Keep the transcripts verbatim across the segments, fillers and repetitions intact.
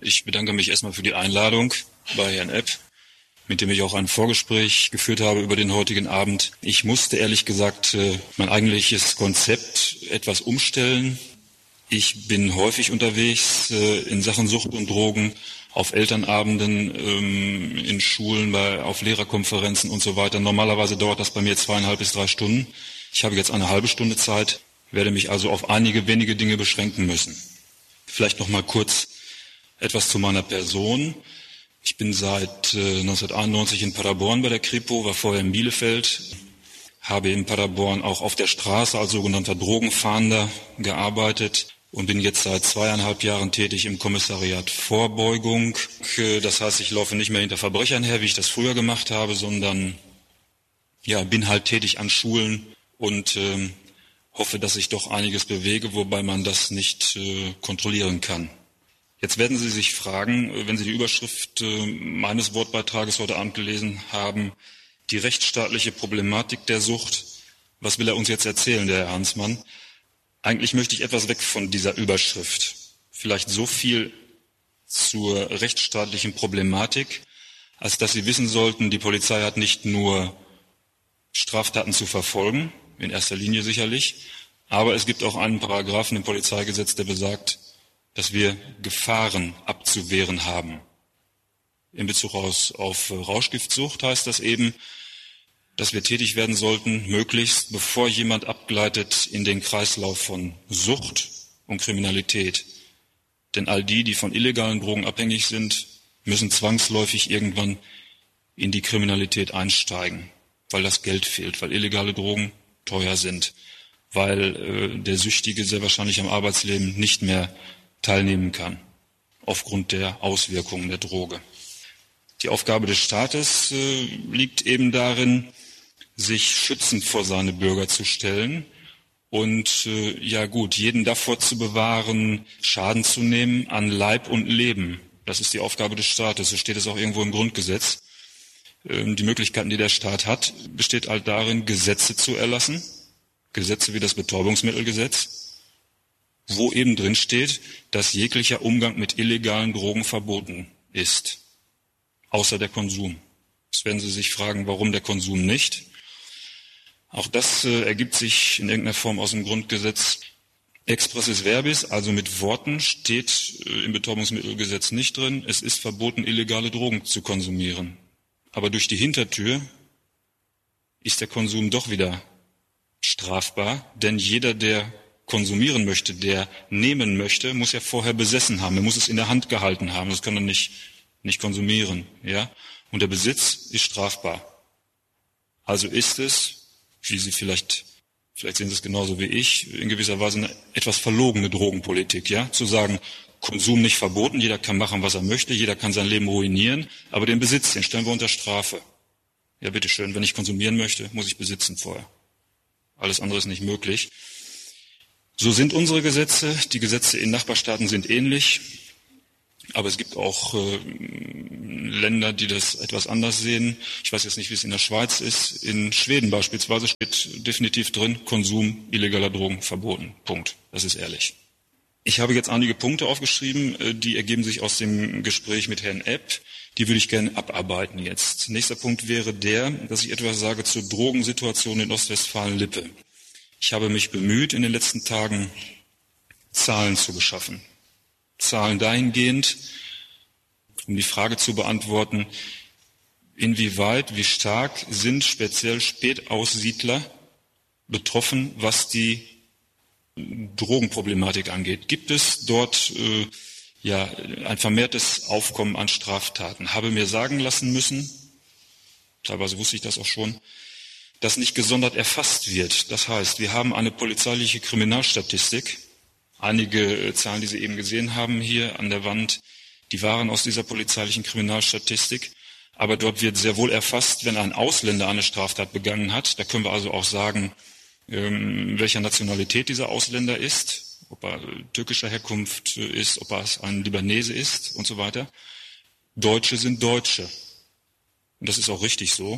Ich bedanke mich erstmal für die Einladung bei Herrn Epp, mit dem ich auch ein Vorgespräch geführt habe über den heutigen Abend. Ich musste ehrlich gesagt mein eigentliches Konzept etwas umstellen. Ich bin häufig unterwegs in Sachen Sucht und Drogen, auf Elternabenden, in Schulen, bei, auf Lehrerkonferenzen und so weiter. Normalerweise dauert das bei mir zweieinhalb bis drei Stunden. Ich habe jetzt eine halbe Stunde Zeit, werde mich also auf einige wenige Dinge beschränken müssen. Vielleicht noch mal kurz etwas zu meiner Person. Ich bin seit äh, neunzehnhunderteinundneunzig in Paderborn bei der Kripo, war vorher in Bielefeld, habe in Paderborn auch auf der Straße als sogenannter Drogenfahnder gearbeitet und bin jetzt seit zweieinhalb Jahren tätig im Kommissariat Vorbeugung. Das heißt, ich laufe nicht mehr hinter Verbrechern her, wie ich das früher gemacht habe, sondern ja, bin halt tätig an Schulen und äh, hoffe, dass ich doch einiges bewege, wobei man das nicht äh, kontrollieren kann. Jetzt werden Sie sich fragen, wenn Sie die Überschrift äh, meines Wortbeitrages heute Abend gelesen haben, die rechtsstaatliche Problematik der Sucht. Was will er uns jetzt erzählen, der Herr Hansmann? Eigentlich möchte ich etwas weg von dieser Überschrift. Vielleicht so viel zur rechtsstaatlichen Problematik, als dass Sie wissen sollten, die Polizei hat nicht nur Straftaten zu verfolgen, in erster Linie sicherlich, aber es gibt auch einen Paragraphen im Polizeigesetz, der besagt, dass wir Gefahren abzuwehren haben. In Bezug aus, auf Rauschgiftsucht heißt das eben, dass wir tätig werden sollten, möglichst bevor jemand abgleitet in den Kreislauf von Sucht und Kriminalität. Denn all die, die von illegalen Drogen abhängig sind, müssen zwangsläufig irgendwann in die Kriminalität einsteigen, weil das Geld fehlt, weil illegale Drogen teuer sind, weil äh, der Süchtige sehr wahrscheinlich am Arbeitsleben nicht mehr teilnehmen kann, aufgrund der Auswirkungen der Droge. Die Aufgabe des Staates äh, liegt eben darin, sich schützend vor seine Bürger zu stellen und äh, ja gut, jeden davor zu bewahren, Schaden zu nehmen an Leib und Leben. Das ist die Aufgabe des Staates, so steht es auch irgendwo im Grundgesetz. Ähm, die Möglichkeiten, die der Staat hat, besteht halt darin, Gesetze zu erlassen, Gesetze wie das Betäubungsmittelgesetz, wo eben drin steht, dass jeglicher Umgang mit illegalen Drogen verboten ist, außer der Konsum. Jetzt werden Sie sich fragen, warum der Konsum nicht? Auch das äh, ergibt sich in irgendeiner Form aus dem Grundgesetz. Expressis verbis, also mit Worten, steht äh, im Betäubungsmittelgesetz nicht drin. Es ist verboten, illegale Drogen zu konsumieren. Aber durch die Hintertür ist der Konsum doch wieder strafbar, denn jeder, der konsumieren möchte, der nehmen möchte, muss ja vorher besessen haben. Er muss es in der Hand gehalten haben. Das kann er nicht, nicht konsumieren, ja. Und der Besitz ist strafbar. Also ist es, wie Sie vielleicht, vielleicht sehen Sie es genauso wie ich, in gewisser Weise eine etwas verlogene Drogenpolitik, ja. Zu sagen, Konsum nicht verboten, jeder kann machen, was er möchte, jeder kann sein Leben ruinieren, aber den Besitz, den stellen wir unter Strafe. Ja, bitteschön, wenn ich konsumieren möchte, muss ich besitzen vorher. Alles andere ist nicht möglich. So sind unsere Gesetze. Die Gesetze in Nachbarstaaten sind ähnlich. Aber es gibt auch äh, Länder, die das etwas anders sehen. Ich weiß jetzt nicht, wie es in der Schweiz ist. In Schweden beispielsweise steht definitiv drin, Konsum illegaler Drogen verboten. Punkt. Das ist ehrlich. Ich habe jetzt einige Punkte aufgeschrieben, die ergeben sich aus dem Gespräch mit Herrn Epp. Die würde ich gerne abarbeiten jetzt. Nächster Punkt wäre der, dass ich etwas sage zur Drogensituation in Ostwestfalen-Lippe. Ich habe mich bemüht, in den letzten Tagen Zahlen zu beschaffen. Zahlen dahingehend, um die Frage zu beantworten, inwieweit, wie stark sind speziell Spätaussiedler betroffen, was die Drogenproblematik angeht. Gibt es dort äh, ja ein vermehrtes Aufkommen an Straftaten? Habe mir sagen lassen müssen, teilweise wusste ich das auch schon, dass nicht gesondert erfasst wird. Das heißt, wir haben eine polizeiliche Kriminalstatistik. Einige Zahlen, die Sie eben gesehen haben hier an der Wand, die waren aus dieser polizeilichen Kriminalstatistik. Aber dort wird sehr wohl erfasst, wenn ein Ausländer eine Straftat begangen hat. Da können wir also auch sagen, ähm, welcher Nationalität dieser Ausländer ist, ob er türkischer Herkunft ist, ob er ein Libanese ist und so weiter. Deutsche sind Deutsche. Und das ist auch richtig so.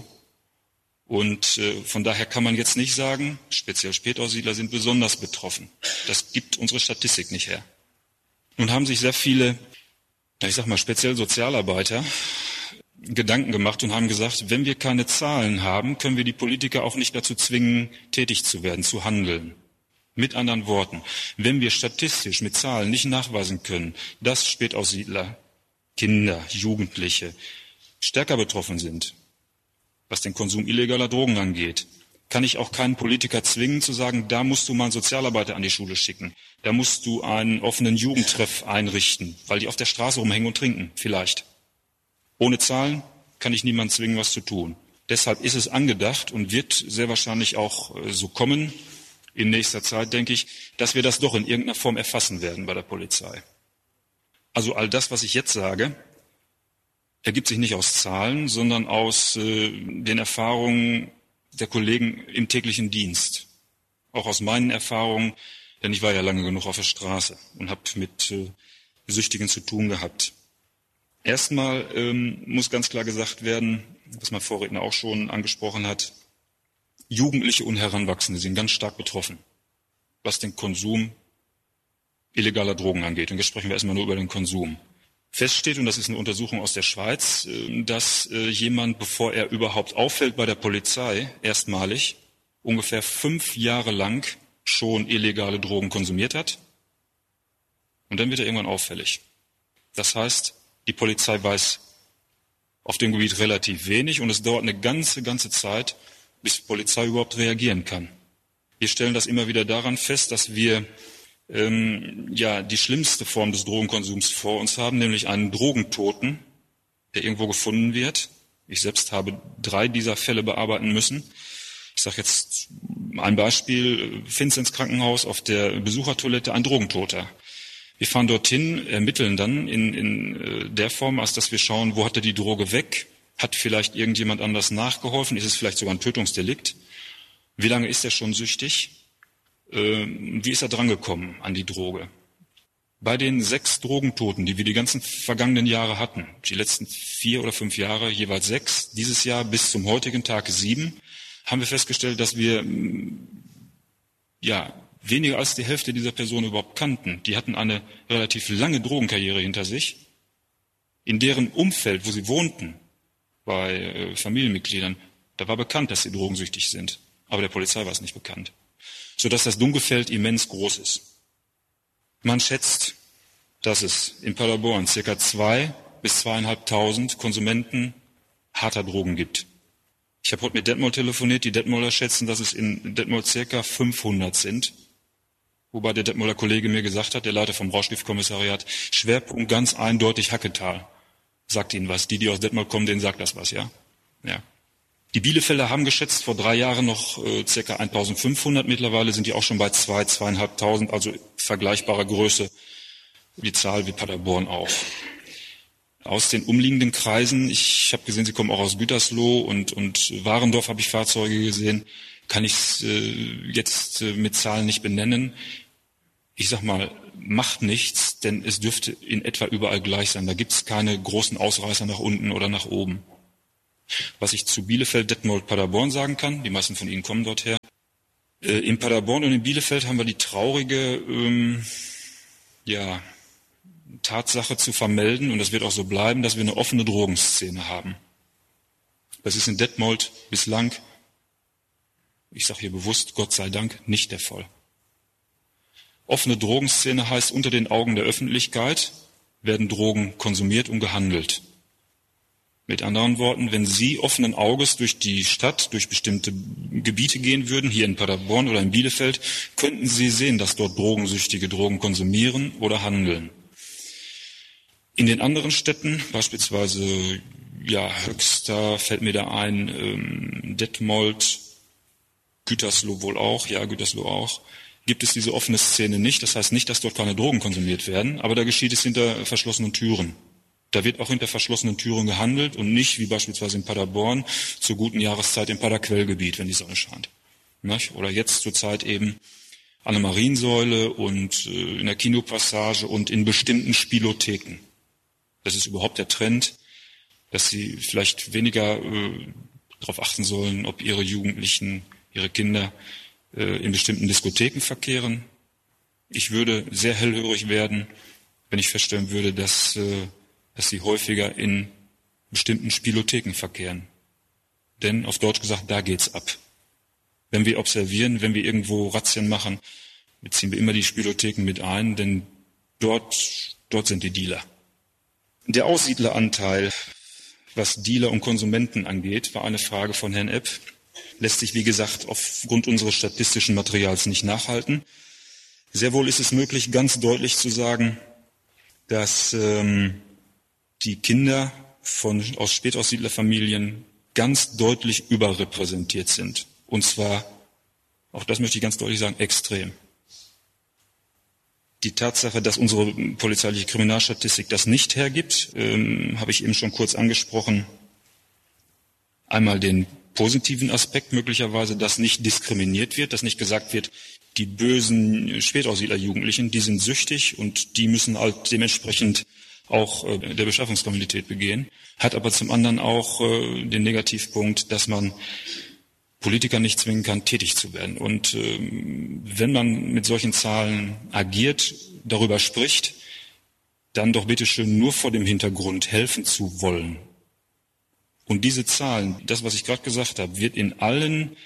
Und äh, von daher kann man jetzt nicht sagen, speziell Spätaussiedler sind besonders betroffen. Das gibt unsere Statistik nicht her. Nun haben sich sehr viele ja, ich sag mal speziell Sozialarbeiter, Gedanken gemacht und haben gesagt, wenn wir keine Zahlen haben, können wir die Politiker auch nicht dazu zwingen, tätig zu werden, zu handeln. Mit anderen Worten, wenn wir statistisch mit Zahlen nicht nachweisen können, dass Spätaussiedler, Kinder, Jugendliche stärker betroffen sind, was den Konsum illegaler Drogen angeht, kann ich auch keinen Politiker zwingen zu sagen, da musst du mal einen Sozialarbeiter an die Schule schicken, da musst du einen offenen Jugendtreff einrichten, weil die auf der Straße rumhängen und trinken, vielleicht. Ohne Zahlen kann ich niemanden zwingen, was zu tun. Deshalb ist es angedacht und wird sehr wahrscheinlich auch so kommen, in nächster Zeit, denke ich, dass wir das doch in irgendeiner Form erfassen werden bei der Polizei. Also all das, was ich jetzt sage, ergibt sich nicht aus Zahlen, sondern aus äh, den Erfahrungen der Kollegen im täglichen Dienst. Auch aus meinen Erfahrungen, denn ich war ja lange genug auf der Straße und habe mit äh, Süchtigen zu tun gehabt. Erstmal ähm, muss ganz klar gesagt werden, was mein Vorredner auch schon angesprochen hat, Jugendliche und Heranwachsende sind ganz stark betroffen, was den Konsum illegaler Drogen angeht. Und jetzt sprechen wir erstmal nur über den Konsum. Fest steht, und das ist eine Untersuchung aus der Schweiz, dass jemand, bevor er überhaupt auffällt bei der Polizei, erstmalig ungefähr fünf Jahre lang schon illegale Drogen konsumiert hat. Und dann wird er irgendwann auffällig. Das heißt, die Polizei weiß auf dem Gebiet relativ wenig und es dauert eine ganze, ganze Zeit, bis die Polizei überhaupt reagieren kann. Wir stellen das immer wieder daran fest, dass wir ähm, ja die schlimmste Form des Drogenkonsums vor uns haben, nämlich einen Drogentoten, der irgendwo gefunden wird. Ich selbst habe drei dieser Fälle bearbeiten müssen. Ich sage jetzt ein Beispiel, findest ins Krankenhaus auf der Besuchertoilette ein Drogentoter. Wir fahren dorthin, ermitteln dann in, in der Form, als dass wir schauen, wo hat er die Droge weg? Hat vielleicht irgendjemand anders nachgeholfen? Ist es vielleicht sogar ein Tötungsdelikt? Wie lange ist er schon süchtig? Äh, wie ist er drangekommen an die Droge? Bei den sechs Drogentoten, die wir die ganzen vergangenen Jahre hatten, die letzten vier oder fünf Jahre, jeweils sechs, dieses Jahr bis zum heutigen Tag sieben, haben wir festgestellt, dass wir ja weniger als die Hälfte dieser Personen überhaupt kannten. Die hatten eine relativ lange Drogenkarriere hinter sich. In deren Umfeld, wo sie wohnten, bei äh, Familienmitgliedern, da war bekannt, dass sie drogensüchtig sind. Aber der Polizei war es nicht bekannt. Sodass das Dunkelfeld immens groß ist. Man schätzt, dass es in Paderborn circa zwei bis zweieinhalbtausend Konsumenten harter Drogen gibt. Ich habe heute mit Detmold telefoniert. Die Detmolder schätzen, dass es in Detmold circa fünfhundert sind. Wobei der Detmolder Kollege mir gesagt hat, der Leiter vom Rauschgiftkommissariat, Schwerpunkt ganz eindeutig Hacketal. Sagt Ihnen was. Die, die aus Detmold kommen, denen sagt das was, ja? Ja. Die Bielefelder haben geschätzt vor drei Jahren noch äh, circa eintausendfünfhundert. Mittlerweile sind die auch schon bei zwei, zweieinhalbtausend, also vergleichbare Größe, die Zahl wie Paderborn auch. Aus den umliegenden Kreisen, ich habe gesehen, Sie kommen auch aus Gütersloh und, und Warendorf habe ich Fahrzeuge gesehen, kann ich es äh, jetzt äh, mit Zahlen nicht benennen. Ich sag mal, macht nichts, denn es dürfte in etwa überall gleich sein. Da gibt es keine großen Ausreißer nach unten oder nach oben. Was ich zu Bielefeld, Detmold, Paderborn sagen kann, die meisten von Ihnen kommen dorthin. Äh, in Paderborn und in Bielefeld haben wir die traurige ähm, ja, Tatsache zu vermelden, und das wird auch so bleiben, dass wir eine offene Drogenszene haben. Das ist in Detmold bislang, ich sage hier bewusst, Gott sei Dank, nicht der Fall. Offene Drogenszene heißt, unter den Augen der Öffentlichkeit werden Drogen konsumiert und gehandelt. Mit anderen Worten, wenn Sie offenen Auges durch die Stadt, durch bestimmte Gebiete gehen würden, hier in Paderborn oder in Bielefeld, könnten Sie sehen, dass dort Drogensüchtige Drogen konsumieren oder handeln. In den anderen Städten, beispielsweise ja, Höxter fällt mir da ein, ähm, Detmold, Gütersloh wohl auch, ja, Gütersloh auch, gibt es diese offene Szene nicht. Das heißt nicht, dass dort keine Drogen konsumiert werden, aber da geschieht es hinter verschlossenen Türen. Da wird auch hinter verschlossenen Türen gehandelt und nicht, wie beispielsweise in Paderborn, zur guten Jahreszeit im Paderquellgebiet, wenn die Sonne scheint. Oder jetzt zur Zeit eben an der Mariensäule und in der Kinopassage und in bestimmten Spielotheken. Das ist überhaupt der Trend, dass Sie vielleicht weniger äh, darauf achten sollen, ob Ihre Jugendlichen, Ihre Kinder äh, in bestimmten Diskotheken verkehren. Ich würde sehr hellhörig werden, wenn ich feststellen würde, dass äh, dass sie häufiger in bestimmten Spielotheken verkehren. Denn auf Deutsch gesagt, da geht's ab. Wenn wir observieren, wenn wir irgendwo Razzien machen, beziehen wir immer die Spielotheken mit ein, denn dort, dort sind die Dealer. Der Aussiedleranteil, was Dealer und Konsumenten angeht, war eine Frage von Herrn Epp. Lässt sich, wie gesagt, aufgrund unseres statistischen Materials nicht nachhalten. Sehr wohl ist es möglich, ganz deutlich zu sagen, dass ähm, die Kinder von, aus Spätaussiedlerfamilien ganz deutlich überrepräsentiert sind. Und zwar, auch das möchte ich ganz deutlich sagen, extrem. Die Tatsache, dass unsere polizeiliche Kriminalstatistik das nicht hergibt, ähm, habe ich eben schon kurz angesprochen. Einmal den positiven Aspekt möglicherweise, dass nicht diskriminiert wird, dass nicht gesagt wird, die bösen Spätaussiedler-Jugendlichen, die sind süchtig und die müssen halt dementsprechend auch äh, der Beschaffungskriminalität begehen. Hat aber zum anderen auch äh, den Negativpunkt, dass man Politiker nicht zwingen kann, tätig zu werden. Und ähm, wenn man mit solchen Zahlen agiert, darüber spricht, dann doch bitte schön nur vor dem Hintergrund helfen zu wollen. Und diese Zahlen, das, was ich gerade gesagt habe, wird in allen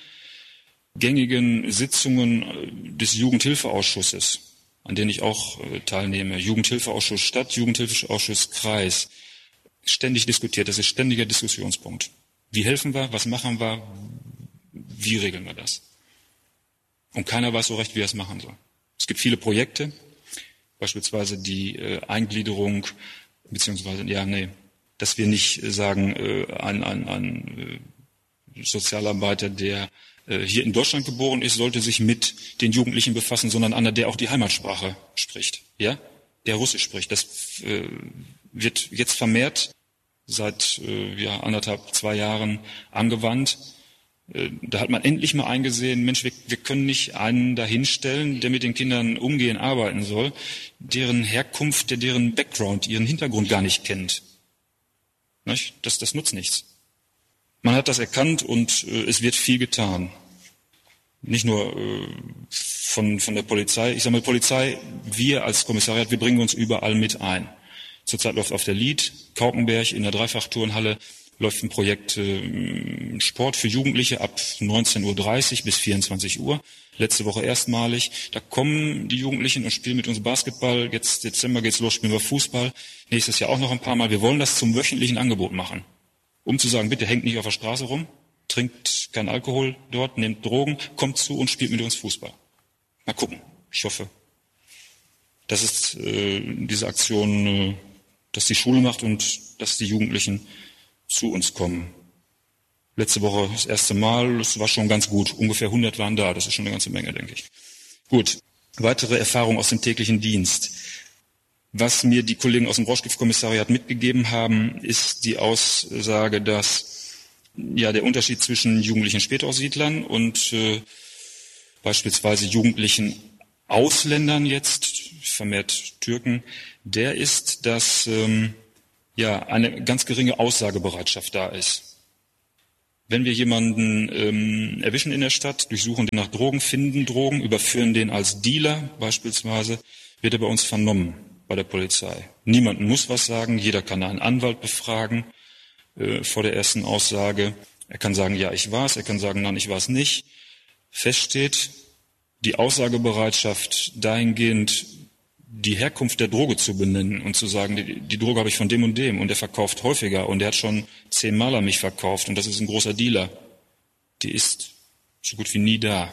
gängigen Sitzungen des Jugendhilfeausschusses, an denen ich auch äh, teilnehme, Jugendhilfeausschuss Stadt, Jugendhilfeausschuss Kreis, ständig diskutiert. Das ist ständiger Diskussionspunkt. Wie helfen wir? Was machen wir? Wie regeln wir das? Und keiner weiß so recht, wie er es machen soll. Es gibt viele Projekte, beispielsweise die äh, Eingliederung, beziehungsweise, ja, nee, dass wir nicht äh, sagen, äh, ein, ein, ein äh, Sozialarbeiter, der äh, hier in Deutschland geboren ist, sollte sich mit den Jugendlichen befassen, sondern einer, der auch die Heimatsprache spricht, ja, der Russisch spricht. Das äh, wird jetzt vermehrt seit äh, ja, anderthalb, zwei Jahren angewandt. Da hat man endlich mal eingesehen, Mensch, wir, wir können nicht einen dahinstellen, der mit den Kindern umgehen, arbeiten soll, deren Herkunft, der deren Background, ihren Hintergrund gar nicht kennt. Nicht? Das, das nutzt nichts. Man hat das erkannt und äh, es wird viel getan. Nicht nur äh, von, von der Polizei. Ich sage mal, Polizei, wir als Kommissariat, wir bringen uns überall mit ein. Zurzeit läuft auf der Lied, Kaukenberg in der Dreifachturnhalle, läuft ein Projekt äh, Sport für Jugendliche ab neunzehn Uhr dreißig bis vierundzwanzig Uhr. Letzte Woche erstmalig. Da kommen die Jugendlichen und spielen mit uns Basketball. Jetzt Dezember geht's los, spielen wir Fußball. Nächstes Jahr auch noch ein paar Mal. Wir wollen das zum wöchentlichen Angebot machen. Um zu sagen, bitte hängt nicht auf der Straße rum, trinkt keinen Alkohol dort, nehmt Drogen, kommt zu und spielt mit uns Fußball. Mal gucken. Ich hoffe, dass es äh, diese Aktion, äh, dass die Schule macht und dass die Jugendlichen zu uns kommen. Letzte Woche das erste Mal, das war schon ganz gut. Ungefähr hundert waren da, das ist schon eine ganze Menge, denke ich. Gut, weitere Erfahrungen aus dem täglichen Dienst. Was mir die Kollegen aus dem Rauschgiftkommissariat mitgegeben haben, ist die Aussage, dass ja der Unterschied zwischen jugendlichen Spätaussiedlern und äh, beispielsweise jugendlichen Ausländern jetzt, vermehrt Türken, der ist, dass ähm, ja eine ganz geringe Aussagebereitschaft da ist. Wenn wir jemanden ähm, erwischen in der Stadt, durchsuchen den nach Drogen, finden Drogen, überführen den als Dealer beispielsweise, wird er bei uns vernommen bei der Polizei. Niemand muss was sagen, jeder kann einen Anwalt befragen äh, vor der ersten Aussage. Er kann sagen, ja, ich war's, er kann sagen, nein, ich war's nicht. Fest steht, die Aussagebereitschaft dahingehend, die Herkunft der Droge zu benennen und zu sagen, die, die Droge habe ich von dem und dem und er verkauft häufiger und er hat schon zehnmal an mich verkauft und das ist ein großer Dealer, die ist so gut wie nie da.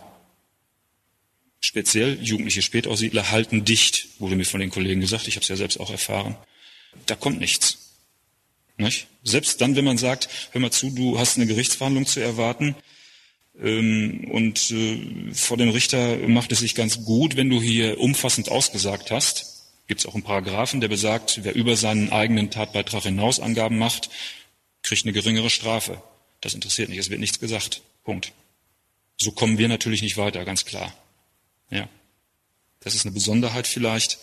Speziell jugendliche Spätaussiedler halten dicht, wurde mir von den Kollegen gesagt, ich habe es ja selbst auch erfahren. Da kommt nichts. Nicht? Selbst dann, wenn man sagt, hör mal zu, du hast eine Gerichtsverhandlung zu erwarten, und äh, vor dem Richter macht es sich ganz gut, wenn du hier umfassend ausgesagt hast. Gibt es auch einen Paragraphen, der besagt, wer über seinen eigenen Tatbeitrag hinaus Angaben macht, kriegt eine geringere Strafe. Das interessiert nicht, es wird nichts gesagt. Punkt. So kommen wir natürlich nicht weiter, ganz klar. Ja, das ist eine Besonderheit vielleicht.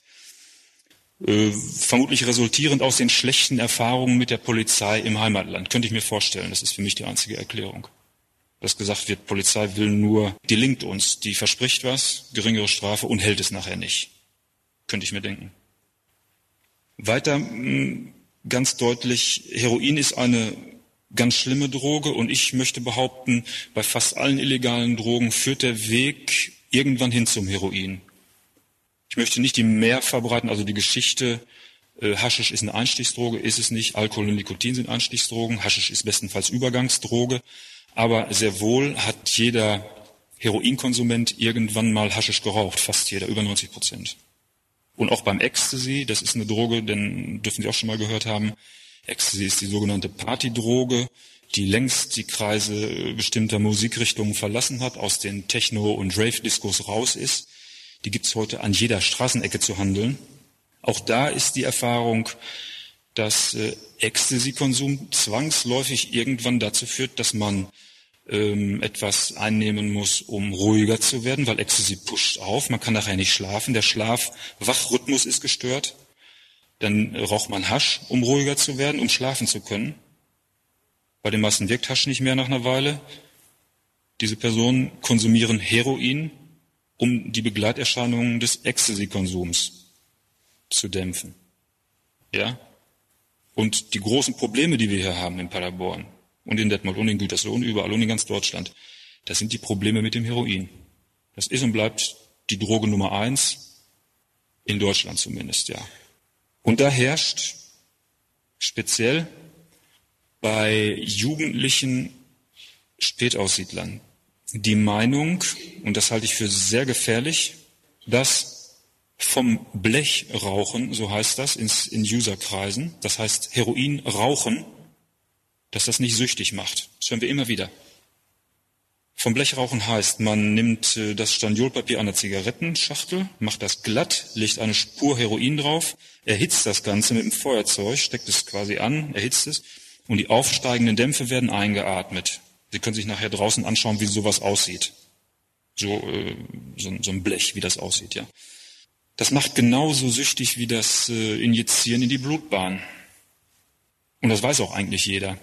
Äh, vermutlich resultierend aus den schlechten Erfahrungen mit der Polizei im Heimatland. Könnte ich mir vorstellen, das ist für mich die einzige Erklärung. Dass gesagt wird, Polizei will nur, die linkt uns, die verspricht was, geringere Strafe und hält es nachher nicht. Könnte ich mir denken. Weiter ganz deutlich, Heroin ist eine ganz schlimme Droge und ich möchte behaupten, bei fast allen illegalen Drogen führt der Weg irgendwann hin zum Heroin. Ich möchte nicht die mehr verbreiten, also die Geschichte, äh, Haschisch ist eine Einstiegsdroge, ist es nicht, Alkohol und Nikotin sind Einstiegsdrogen, Haschisch ist bestenfalls Übergangsdroge, aber sehr wohl hat jeder Heroinkonsument irgendwann mal Haschisch geraucht, fast jeder, über neunzig Prozent. Und auch beim Ecstasy, das ist eine Droge, den dürfen Sie auch schon mal gehört haben. Ecstasy ist die sogenannte Partydroge, die längst die Kreise bestimmter Musikrichtungen verlassen hat, aus den Techno- und Rave-Discos raus ist. Die gibt's heute an jeder Straßenecke zu handeln. Auch da ist die Erfahrung, dass äh, Ecstasy-Konsum zwangsläufig irgendwann dazu führt, dass man ähm, etwas einnehmen muss, um ruhiger zu werden, weil Ecstasy pusht auf. Man kann nachher nicht schlafen. Der Schlaf-Wach-Rhythmus ist gestört. Dann raucht man Hasch, um ruhiger zu werden, um schlafen zu können. Bei den meisten wirkt Hasch nicht mehr nach einer Weile. Diese Personen konsumieren Heroin, um die Begleiterscheinungen des Ecstasy-Konsums zu dämpfen. Ja? Und die großen Probleme, die wir hier haben in Paderborn und in Detmold und in Gütersloh und überall und in ganz Deutschland, das sind die Probleme mit dem Heroin. Das ist und bleibt die Droge Nummer eins, in Deutschland zumindest, ja. Und da herrscht speziell bei jugendlichen Spätaussiedlern die Meinung, und das halte ich für sehr gefährlich, dass vom Blechrauchen, so heißt das in Userkreisen, das heißt Heroin rauchen, dass das nicht süchtig macht. Das hören wir immer wieder. Vom Blechrauchen heißt, man nimmt das Staniolpapier einer Zigarettenschachtel, macht das glatt, legt eine Spur Heroin drauf, erhitzt das Ganze mit dem Feuerzeug, steckt es quasi an, erhitzt es und die aufsteigenden Dämpfe werden eingeatmet. Sie können sich nachher draußen anschauen, wie sowas aussieht. So, äh, so, so ein Blech, wie das aussieht, ja. Das macht genauso süchtig wie das äh, Injizieren in die Blutbahn. Und das weiß auch eigentlich jeder.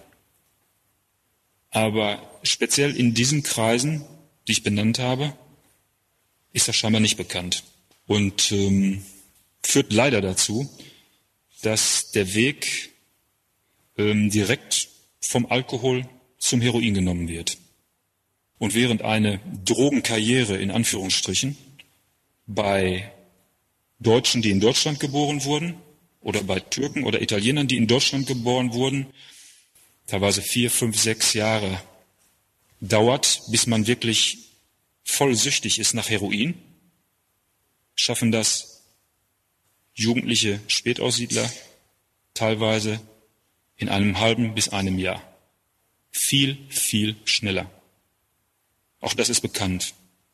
Aber speziell in diesen Kreisen, die ich benannt habe, ist das scheinbar nicht bekannt. Und ähm, führt leider dazu, dass der Weg ähm, direkt vom Alkohol zum Heroin genommen wird. Und während eine Drogenkarriere in Anführungsstrichen bei Deutschen, die in Deutschland geboren wurden, oder bei Türken oder Italienern, die in Deutschland geboren wurden, teilweise vier, fünf, sechs Jahre dauert, bis man wirklich voll süchtig ist nach Heroin, schaffen das jugendliche Spätaussiedler teilweise in einem halben bis einem Jahr. Viel, viel schneller. Auch das ist bekannt.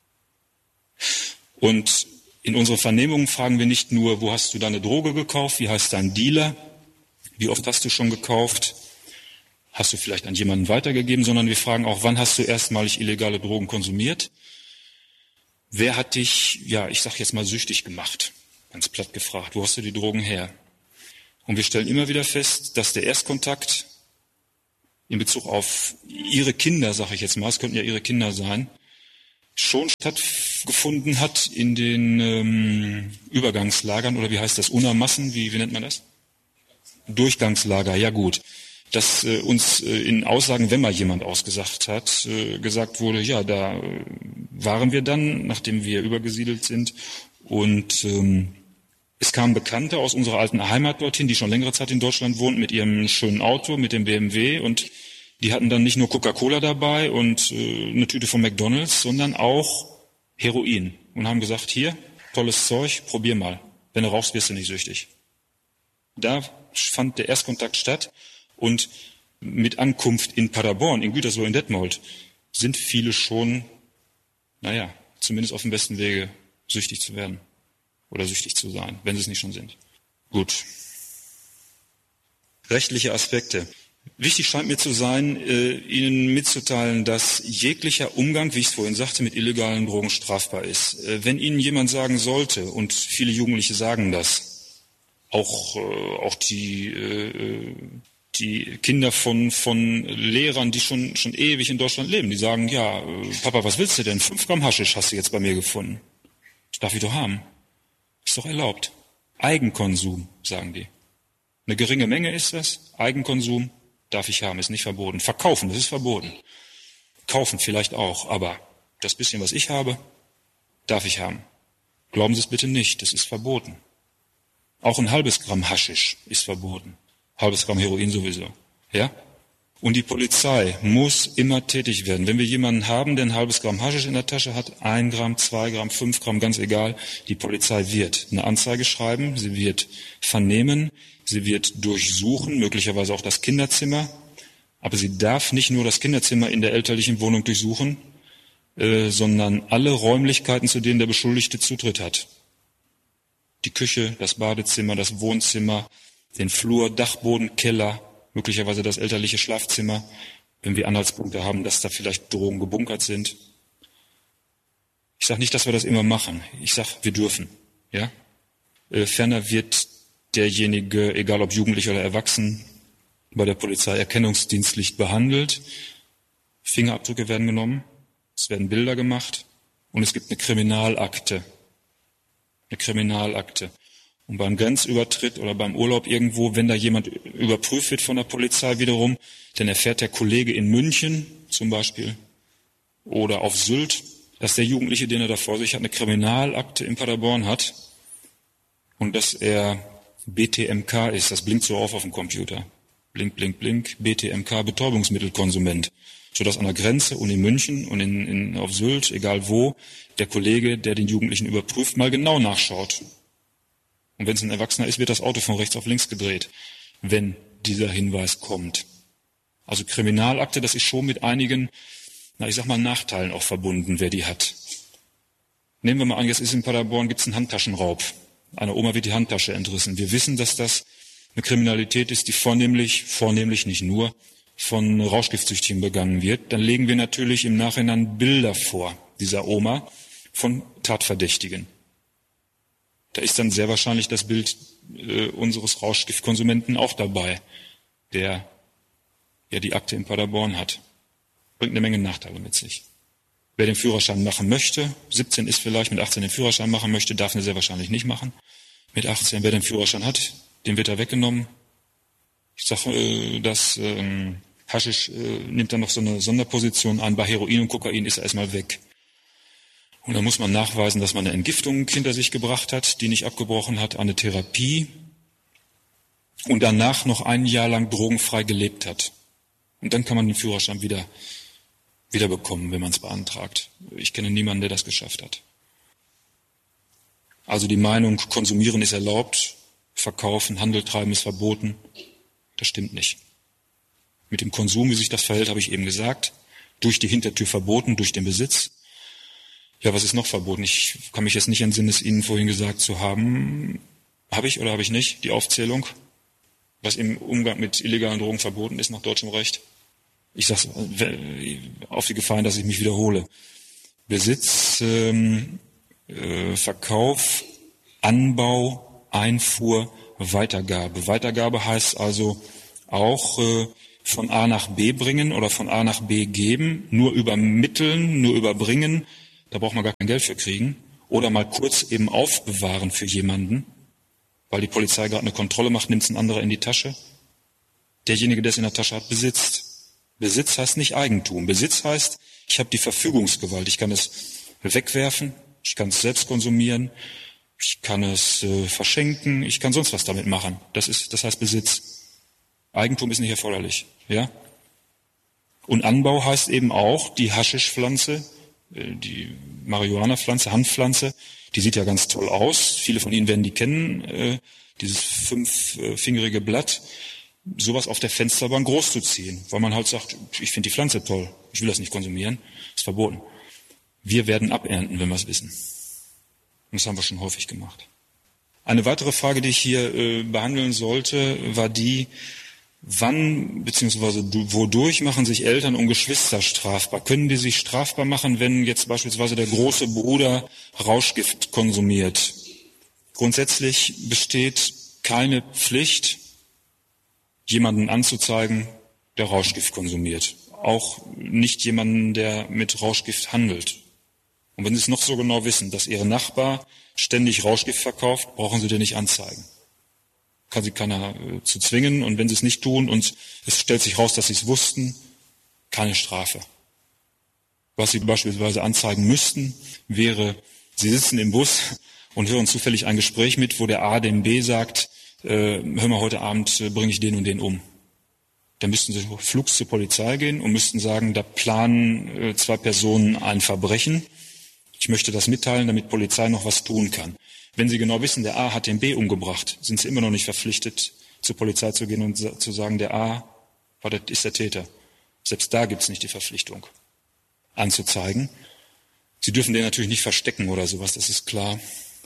Und in unseren Vernehmungen fragen wir nicht nur, wo hast du deine Droge gekauft, wie heißt dein Dealer, wie oft hast du schon gekauft, hast du vielleicht an jemanden weitergegeben, sondern wir fragen auch, wann hast du erstmalig illegale Drogen konsumiert? Wer hat dich, ja, ich sag jetzt mal süchtig gemacht? Ganz platt gefragt, wo hast du die Drogen her? Und wir stellen immer wieder fest, dass der Erstkontakt in Bezug auf ihre Kinder, sage ich jetzt mal, es könnten ja ihre Kinder sein, schon stattgefunden hat in den ähm, Übergangslagern, oder wie heißt das, Unermassen, wie, wie nennt man das? Durchgangslager, ja gut. Dass äh, uns äh, in Aussagen, wenn mal jemand ausgesagt hat, äh, gesagt wurde, ja, da äh, waren wir dann, nachdem wir übergesiedelt sind, und ähm, es kamen Bekannte aus unserer alten Heimat dorthin, die schon längere Zeit in Deutschland wohnten, mit ihrem schönen Auto, mit dem B M W, und die hatten dann nicht nur Coca-Cola dabei und äh, eine Tüte von McDonald's, sondern auch Heroin und haben gesagt, hier, tolles Zeug, probier mal. Wenn du rauchst, wirst du nicht süchtig. Da fand der Erstkontakt statt und mit Ankunft in Paderborn, in Gütersloh, in Detmold sind viele schon, naja, zumindest auf dem besten Wege, süchtig zu werden oder süchtig zu sein, wenn sie es nicht schon sind. Gut. Rechtliche Aspekte. Wichtig scheint mir zu sein, äh, Ihnen mitzuteilen, dass jeglicher Umgang, wie ich es vorhin sagte, mit illegalen Drogen strafbar ist. Äh, wenn Ihnen jemand sagen sollte, und viele Jugendliche sagen das, auch, äh, auch die, äh, die Kinder von, von Lehrern, die schon, schon ewig in Deutschland leben, die sagen, ja, äh, Papa, was willst du denn? Fünf Gramm Haschisch hast du jetzt bei mir gefunden. Das darf ich doch haben. Ist doch erlaubt. Eigenkonsum, sagen die. Eine geringe Menge ist das. Eigenkonsum darf ich haben, ist nicht verboten. Verkaufen, das ist verboten. Kaufen vielleicht auch, aber das bisschen, was ich habe, darf ich haben. Glauben Sie es bitte nicht, das ist verboten. Auch ein halbes Gramm Haschisch ist verboten. Halbes Gramm Heroin sowieso. Ja? Und die Polizei muss immer tätig werden. Wenn wir jemanden haben, der ein halbes Gramm Haschisch in der Tasche hat, ein Gramm, zwei Gramm, fünf Gramm, ganz egal, die Polizei wird eine Anzeige schreiben, sie wird vernehmen, sie wird durchsuchen, möglicherweise auch das Kinderzimmer. Aber sie darf nicht nur das Kinderzimmer in der elterlichen Wohnung durchsuchen, äh, sondern alle Räumlichkeiten, zu denen der Beschuldigte Zutritt hat. Die Küche, das Badezimmer, das Wohnzimmer, den Flur, Dachboden, Keller, möglicherweise das elterliche Schlafzimmer, wenn wir Anhaltspunkte haben, dass da vielleicht Drogen gebunkert sind. Ich sage nicht, dass wir das immer machen. Ich sage, wir dürfen. Ja? Äh, ferner wird derjenige, egal ob jugendlich oder erwachsen, bei der Polizei erkennungsdienstlich behandelt. Fingerabdrücke werden genommen, es werden Bilder gemacht und es gibt eine Kriminalakte. Eine Kriminalakte. Und beim Grenzübertritt oder beim Urlaub irgendwo, wenn da jemand überprüft wird von der Polizei wiederum, dann erfährt der Kollege in München zum Beispiel oder auf Sylt, dass der Jugendliche, den er da vor sich hat, eine Kriminalakte in Paderborn hat und dass er B T M K ist. Das blinkt so auf auf dem Computer. Blink, blink, blink, B T M K, Betäubungsmittelkonsument. Sodass an der Grenze und in München und in, in, auf Sylt, egal wo, der Kollege, der den Jugendlichen überprüft, mal genau nachschaut. Und wenn es ein Erwachsener ist, wird das Auto von rechts auf links gedreht, wenn dieser Hinweis kommt. Also Kriminalakte, das ist schon mit einigen, na ich sag mal, Nachteilen auch verbunden, wer die hat. Nehmen wir mal an, jetzt ist in Paderborn, gibt es einen Handtaschenraub. Einer Oma wird die Handtasche entrissen. Wir wissen, dass das eine Kriminalität ist, die vornehmlich, vornehmlich nicht nur, von Rauschgiftsüchtigen begangen wird. Dann legen wir natürlich im Nachhinein Bilder vor dieser Oma von Tatverdächtigen. Da ist dann sehr wahrscheinlich das Bild äh, unseres Rauschgiftkonsumenten auch dabei, der ja die Akte in Paderborn hat. Bringt eine Menge Nachteile mit sich. Wer den Führerschein machen möchte, siebzehn ist vielleicht, mit achtzehn den Führerschein machen möchte, darf ihn sehr wahrscheinlich nicht machen. Mit achtzehn, wer den Führerschein hat, dem wird er weggenommen. Ich sage, äh, dass ähm, Haschisch äh, nimmt dann noch so eine Sonderposition an. Bei Heroin und Kokain ist er erstmal weg. Und dann muss man nachweisen, dass man eine Entgiftung hinter sich gebracht hat, die nicht abgebrochen hat, eine Therapie und danach noch ein Jahr lang drogenfrei gelebt hat. Und dann kann man den Führerschein wieder, wieder bekommen, wenn man es beantragt. Ich kenne niemanden, der das geschafft hat. Also die Meinung, konsumieren ist erlaubt, verkaufen, Handel treiben ist verboten, das stimmt nicht. Mit dem Konsum, wie sich das verhält, habe ich eben gesagt, durch die Hintertür verboten, durch den Besitz. Ja, was ist noch verboten? Ich kann mich jetzt nicht entsinnen, es Ihnen vorhin gesagt zu haben. Habe ich oder habe ich nicht die Aufzählung, was im Umgang mit illegalen Drogen verboten ist nach deutschem Recht? Ich sage auf die Gefahr, dass ich mich wiederhole. Besitz, ähm, äh, Verkauf, Anbau, Einfuhr, Weitergabe. Weitergabe heißt also auch äh, von A nach B bringen oder von A nach B geben, nur übermitteln, nur überbringen. Da braucht man gar kein Geld für kriegen. Oder mal kurz eben aufbewahren für jemanden, weil die Polizei gerade eine Kontrolle macht, nimmt es ein anderer in die Tasche. Derjenige, der es in der Tasche hat, besitzt. Besitz heißt nicht Eigentum. Besitz heißt, ich habe die Verfügungsgewalt. Ich kann es wegwerfen, ich kann es selbst konsumieren, ich kann es äh, verschenken, ich kann sonst was damit machen. Das ist, das heißt Besitz. Eigentum ist nicht erforderlich, ja? Und Anbau heißt eben auch die Haschischpflanze, die Marihuana-Pflanze, Hanfpflanze, die sieht ja ganz toll aus. Viele von Ihnen werden die kennen, äh, dieses fünffingerige Blatt. Sowas auf der Fensterbank groß zu ziehen, weil man halt sagt, ich finde die Pflanze toll, ich will das nicht konsumieren, ist verboten. Wir werden abernten, wenn wir es wissen. Und das haben wir schon häufig gemacht. Eine weitere Frage, die ich hier äh, behandeln sollte, war die, wann bzw. wodurch machen sich Eltern und Geschwister strafbar? Können die sich strafbar machen, wenn jetzt beispielsweise der große Bruder Rauschgift konsumiert? Grundsätzlich besteht keine Pflicht, jemanden anzuzeigen, der Rauschgift konsumiert. Auch nicht jemanden, der mit Rauschgift handelt. Und wenn Sie es noch so genau wissen, dass Ihre Nachbar ständig Rauschgift verkauft, brauchen Sie den nicht anzeigen. kann sie keiner äh, zu zwingen. Und wenn sie es nicht tun und es stellt sich raus, dass sie es wussten, keine Strafe. Was sie beispielsweise anzeigen müssten, wäre, sie sitzen im Bus und hören zufällig ein Gespräch mit, wo der A dem B sagt, äh, hör mal, heute Abend äh, bringe ich den und den um. Dann müssten sie flugs zur Polizei gehen und müssten sagen, da planen äh, zwei Personen ein Verbrechen. Ich möchte das mitteilen, damit Polizei noch was tun kann. Wenn sie genau wissen, der A hat den B umgebracht, sind sie immer noch nicht verpflichtet, zur Polizei zu gehen und zu sagen, der A war der, ist der Täter. Selbst da gibt es nicht die Verpflichtung, anzuzeigen. Sie dürfen den natürlich nicht verstecken oder sowas, das ist klar.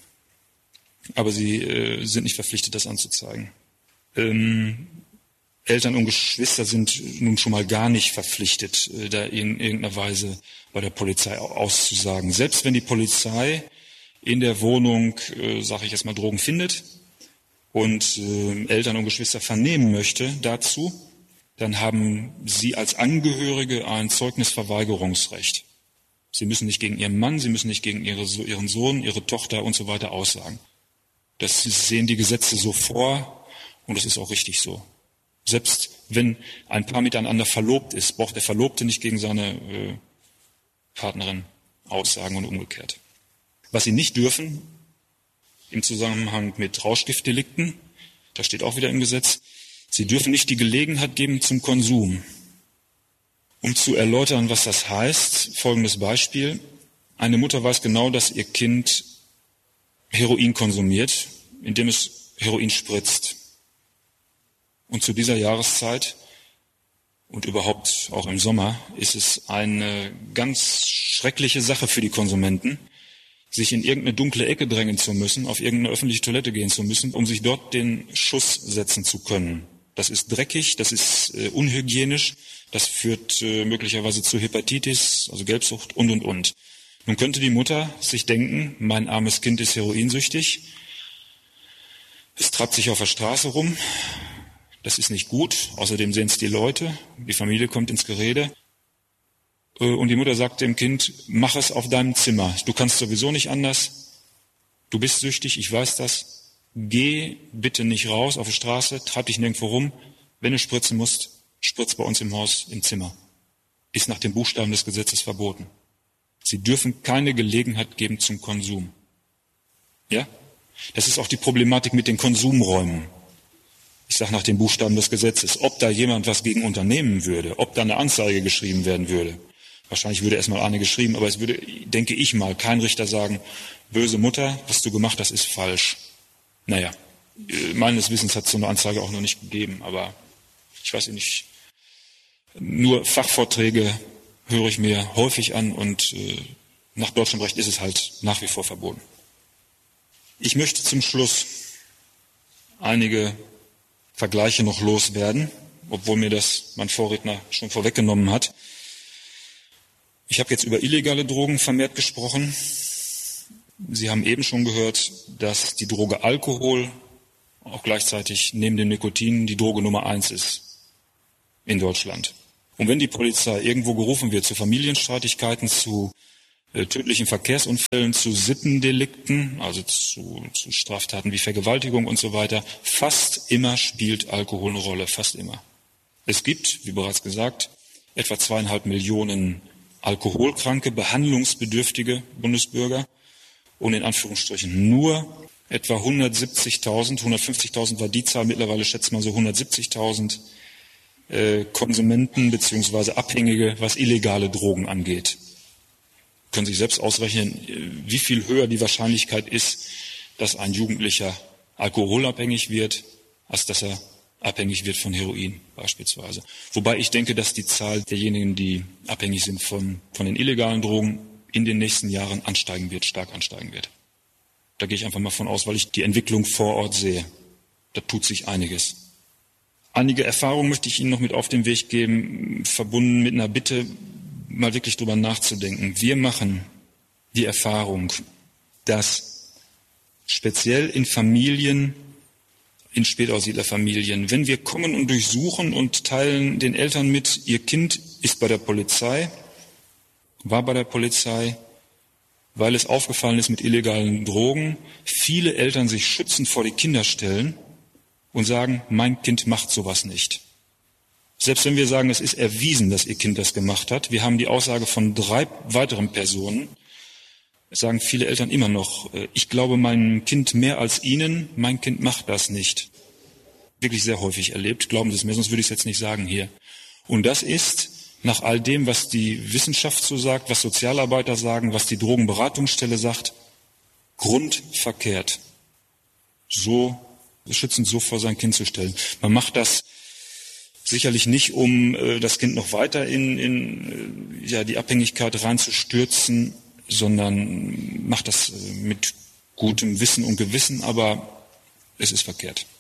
Aber sie äh, sind nicht verpflichtet, das anzuzeigen. Ähm, Eltern und Geschwister sind nun schon mal gar nicht verpflichtet, äh, da in irgendeiner Weise bei der Polizei auszusagen. Selbst wenn die Polizei in der Wohnung, äh, sage ich jetzt mal, Drogen findet und äh, Eltern und Geschwister vernehmen möchte dazu, dann haben sie als Angehörige ein Zeugnisverweigerungsrecht. Sie müssen nicht gegen ihren Mann, sie müssen nicht gegen ihre, ihren Sohn, ihre Tochter und so weiter aussagen. Das sehen die Gesetze so vor und das ist auch richtig so. Selbst wenn ein Paar miteinander verlobt ist, braucht der Verlobte nicht gegen seine äh, Partnerin aussagen und umgekehrt. Was sie nicht dürfen, im Zusammenhang mit Rauschgiftdelikten, da steht auch wieder im Gesetz, sie dürfen nicht die Gelegenheit geben zum Konsum. Um zu erläutern, was das heißt, folgendes Beispiel. Eine Mutter weiß genau, dass ihr Kind Heroin konsumiert, indem es Heroin spritzt. Und zu dieser Jahreszeit und überhaupt auch im Sommer ist es eine ganz schreckliche Sache für die Konsumenten, sich in irgendeine dunkle Ecke drängen zu müssen, auf irgendeine öffentliche Toilette gehen zu müssen, um sich dort den Schuss setzen zu können. Das ist dreckig, das ist äh, unhygienisch, das führt äh, möglicherweise zu Hepatitis, also Gelbsucht und, und, und. Nun könnte die Mutter sich denken, mein armes Kind ist heroinsüchtig, es treibt sich auf der Straße rum, das ist nicht gut, außerdem sehen es die Leute, die Familie kommt ins Gerede. Und die Mutter sagt dem Kind, mach es auf deinem Zimmer, du kannst sowieso nicht anders, du bist süchtig, ich weiß das, geh bitte nicht raus auf die Straße, treib dich nirgendwo rum, wenn du spritzen musst, spritz bei uns im Haus im Zimmer. Ist nach dem Buchstaben des Gesetzes verboten. Sie dürfen keine Gelegenheit geben zum Konsum. Ja? Das ist auch die Problematik mit den Konsumräumen. Ich sage nach dem Buchstaben des Gesetzes, ob da jemand was gegen unternehmen würde, ob da eine Anzeige geschrieben werden würde. Wahrscheinlich würde erstmal eine geschrieben, aber es würde, denke ich mal, kein Richter sagen, böse Mutter, was du gemacht hast, ist falsch. Naja, meines Wissens hat es so eine Anzeige auch noch nicht gegeben, aber ich weiß nicht. Nur Fachvorträge höre ich mir häufig an und äh, nach deutschem Recht ist es halt nach wie vor verboten. Ich möchte zum Schluss einige Vergleiche noch loswerden, obwohl mir das mein Vorredner schon vorweggenommen hat. Ich habe jetzt über illegale Drogen vermehrt gesprochen. Sie haben eben schon gehört, dass die Droge Alkohol auch gleichzeitig neben dem Nikotin die Droge Nummer eins ist in Deutschland. Und wenn die Polizei irgendwo gerufen wird zu Familienstreitigkeiten, zu äh, tödlichen Verkehrsunfällen, zu Sittendelikten, also zu, zu Straftaten wie Vergewaltigung und so weiter, fast immer spielt Alkohol eine Rolle, fast immer. Es gibt, wie bereits gesagt, etwa zweieinhalb Millionen alkoholkranke, behandlungsbedürftige Bundesbürger und in Anführungsstrichen nur etwa hundertsiebzigtausend, hundertfünfzigtausend war die Zahl, mittlerweile schätzt man so hundertsiebzigtausend äh, Konsumenten bzw. Abhängige, was illegale Drogen angeht. Können sich selbst ausrechnen, wie viel höher die Wahrscheinlichkeit ist, dass ein Jugendlicher alkoholabhängig wird, als dass er abhängig wird von Heroin beispielsweise. Wobei ich denke, dass die Zahl derjenigen, die abhängig sind von, von den illegalen Drogen, in den nächsten Jahren ansteigen wird, stark ansteigen wird. Da gehe ich einfach mal von aus, weil ich die Entwicklung vor Ort sehe. Da tut sich einiges. Einige Erfahrungen möchte ich Ihnen noch mit auf den Weg geben, verbunden mit einer Bitte, mal wirklich drüber nachzudenken. Wir machen die Erfahrung, dass speziell in Familien, in Spätaussiedlerfamilien, wenn wir kommen und durchsuchen und teilen den Eltern mit, ihr Kind ist bei der Polizei, war bei der Polizei, weil es aufgefallen ist mit illegalen Drogen, viele Eltern sich schützend vor die Kinder stellen und sagen, mein Kind macht sowas nicht. Selbst wenn wir sagen, es ist erwiesen, dass ihr Kind das gemacht hat, wir haben die Aussage von drei weiteren Personen, sagen viele Eltern immer noch, ich glaube meinem Kind mehr als Ihnen, mein Kind macht das nicht. Wirklich sehr häufig erlebt, glauben Sie es mir, sonst würde ich es jetzt nicht sagen hier. Und das ist, nach all dem, was die Wissenschaft so sagt, was Sozialarbeiter sagen, was die Drogenberatungsstelle sagt, grundverkehrt. So schützend so vor sein Kind zu stellen. Man macht das sicherlich nicht, um äh, das Kind noch weiter in, in äh, ja, die Abhängigkeit reinzustürzen, sondern macht das äh, mit gutem Wissen und Gewissen, aber es ist verkehrt.